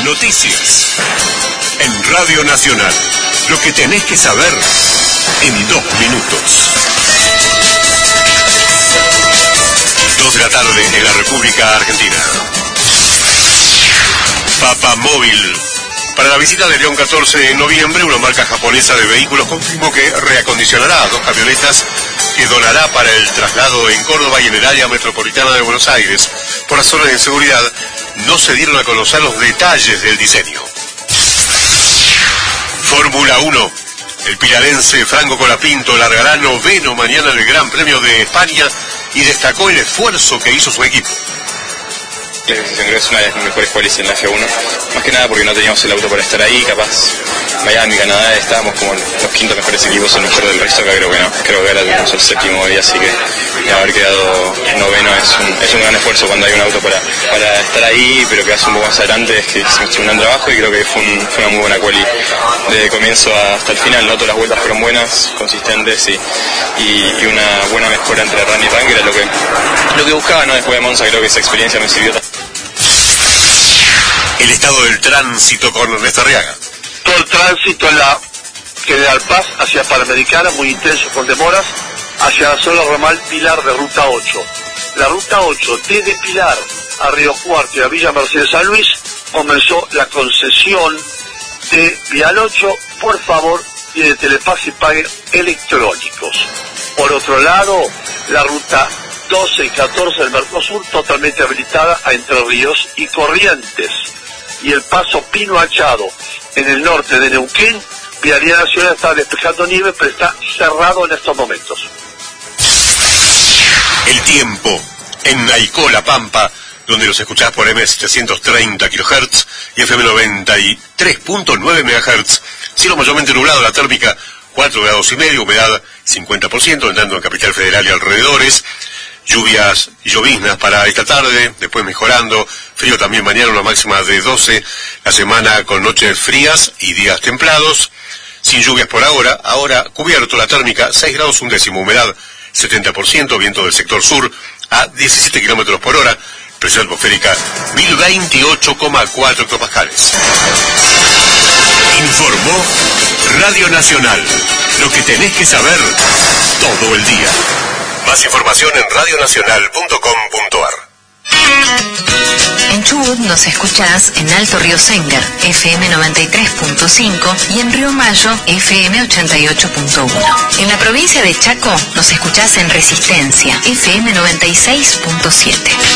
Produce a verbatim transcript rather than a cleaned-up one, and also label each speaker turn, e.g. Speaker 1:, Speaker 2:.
Speaker 1: Noticias. En Radio Nacional. Lo que tenés que saber en dos minutos. Dos de la tarde en la República Argentina. Papamóvil. Para la visita de León catorce en noviembre, una marca japonesa de vehículos confirmó que reacondicionará dos camionetas que donará para el traslado en Córdoba y en el área metropolitana de Buenos Aires. Por razones de seguridad, no se dieron a conocer los detalles del diseño. Fórmula uno. El pilarense Franco Colapinto largará noveno mañana en el Gran Premio de España y destacó el esfuerzo que hizo su equipo.
Speaker 2: Creo que es una de las mejores cuales en la F uno, más que nada porque no teníamos el auto para estar ahí, capaz Miami, Canadá, estábamos como los quintos mejores equipos, el mejor del resto, acá creo que no, creo que ahora tenemos el séptimo hoy, así que haber quedado noveno es un, es un gran esfuerzo cuando hay un auto para, para estar ahí, pero que hace un poco más adelante, es que hicimos un gran trabajo y creo que fue, un, fue una muy buena quali desde comienzo hasta el final, ¿no? Todas las vueltas fueron buenas, consistentes y, y, y una buena mejora entre run y run, que era lo que, lo que buscaba, ¿no? Después de Monza creo que esa experiencia me sirvió.
Speaker 1: El estado del tránsito con Ernesto Arriaga.
Speaker 3: Todo el tránsito en la General Paz hacia Panamericana, muy intenso con demoras, hacia la zona ramal Pilar de Ruta ocho. La Ruta ocho, desde Pilar a Río Cuarto y a Villa Mercedes San Luis, comenzó la concesión de Vial ocho, por favor, y de Telepaz y Pague electrónicos. Por otro lado, la Ruta doce y catorce del Mercosur totalmente habilitada a Entre Ríos y Corrientes. Y el paso Pino Achado en el norte de Neuquén, Vialidad Nacional está despejando nieve, pero está cerrado en estos momentos.
Speaker 1: El tiempo en Naicó, La Pampa, donde los escuchás por M setecientos treinta kilohertz y F M noventa y tres punto nueve megahertz. Cielo mayormente nublado, la térmica cuatro grados y medio, humedad cincuenta por ciento, entrando en Capital Federal y alrededores. Lluvias y lloviznas para esta tarde, después mejorando, frío también mañana, una máxima de doce, la semana con noches frías y días templados, sin lluvias por ahora, ahora cubierto la térmica seis grados un décimo, humedad setenta por ciento, viento del sector sur a diecisiete kilómetros por hora, presión atmosférica mil veintiocho coma cuatro hectopascales. Informó Radio Nacional, lo que tenés que saber todo el día. Más información en radio nacional punto com punto a r.
Speaker 4: En Chubut nos escuchás en Alto Río Sengar, F M noventa y tres punto cinco, y en Río Mayo, F M ochenta y ocho punto uno. En la provincia de Chaco nos escuchás en Resistencia, F M noventa y seis punto siete.